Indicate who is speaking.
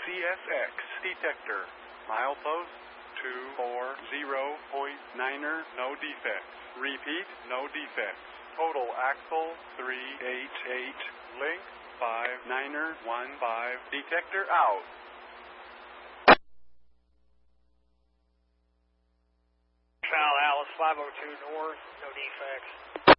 Speaker 1: CSX detector. Milepost 240.9er, no defects. Repeat, no defects. Total axle 388. Link 59er 15. Detector out.
Speaker 2: South Alice 502 north, no defects.